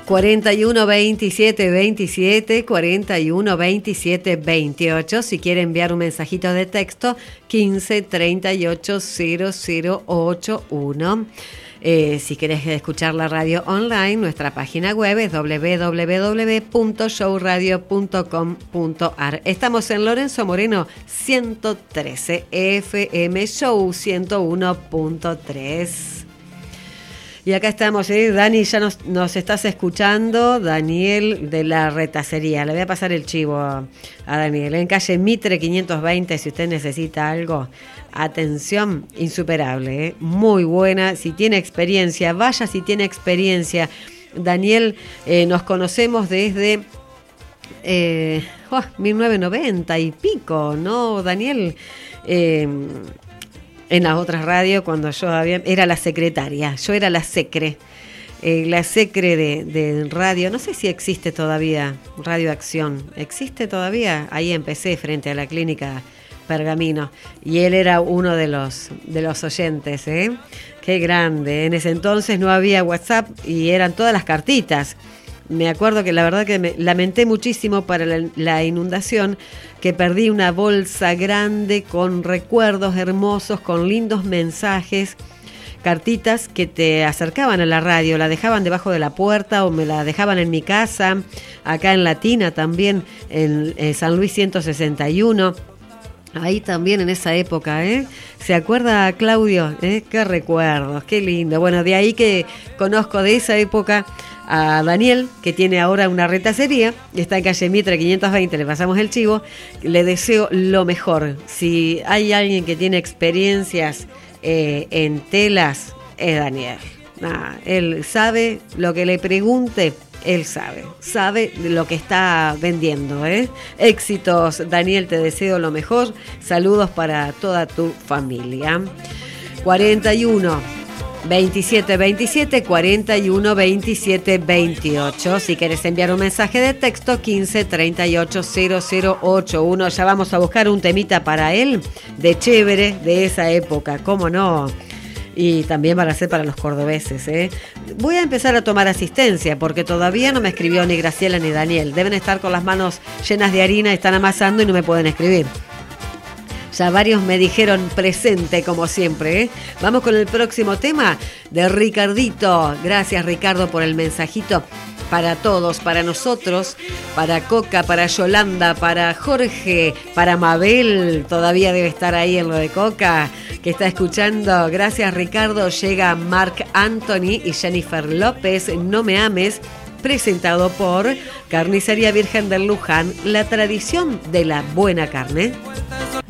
41 27 27 41 27 28. Si quiere enviar un mensajito de texto, 15 38 0081. Si querés escuchar la radio online, nuestra página web es www.showradio.com.ar. Estamos en Lorenzo Moreno 113 FM Show 101.3. Y acá estamos, Dani, ya nos estás escuchando, Daniel de la Retacería. Le voy a pasar el chivo a Daniel. En calle Mitre 520, si usted necesita algo, atención, insuperable, muy buena. Si tiene experiencia, vaya si tiene experiencia. Daniel, nos conocemos desde 1990 y pico, ¿no, Daniel? En las otras radios, cuando yo era la secretaria, yo era la secre de radio. No sé si existe todavía Radio Acción. ¿Existe todavía? Ahí empecé frente a la clínica Pergamino. Y él era uno de los oyentes, Qué grande. En ese entonces no había WhatsApp y eran todas las cartitas. Me acuerdo que la verdad que me lamenté muchísimo para la inundación, que perdí una bolsa grande con recuerdos hermosos, con lindos mensajes, cartitas que te acercaban a la radio, la dejaban debajo de la puerta o me la dejaban en mi casa, acá en Latina también, en San Luis 161. Ahí también en esa época, ¿Se acuerda, Claudio? Qué recuerdos, qué lindo. Bueno, de ahí que conozco de esa época a Daniel, que tiene ahora una retacería, está en calle Mitre 520, le pasamos el chivo. Le deseo lo mejor. Si hay alguien que tiene experiencias en telas, es Daniel. Él sabe lo que le pregunte. Él sabe lo que está vendiendo, Éxitos, Daniel, te deseo lo mejor. Saludos para toda tu familia. 41 27 27 41 27 28. Si quieres enviar un mensaje de texto, 15 38 0081. Ya vamos a buscar un temita para él de chévere de esa época, ¿cómo no? Y también van a ser para los cordobeses, Voy a empezar a tomar asistencia porque todavía no me escribió ni Graciela ni Daniel. Deben estar con las manos llenas de harina, están amasando y no me pueden escribir. Ya varios me dijeron presente, como siempre, Vamos con el próximo tema de Ricardito. Gracias, Ricardo, por el mensajito. Para todos, para nosotros, para Coca, para Yolanda, para Jorge, para Mabel, todavía debe estar ahí en lo de Coca, que está escuchando. Gracias, Ricardo. Llega Marc Anthony y Jennifer López, No me ames, presentado por Carnicería Virgen del Luján, la tradición de la buena carne.